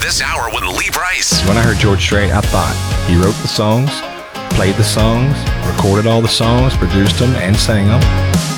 this hour with Lee Brice. When I heard George Strait, I thought he wrote the songs, played the songs, recorded all the songs, produced them, and sang them.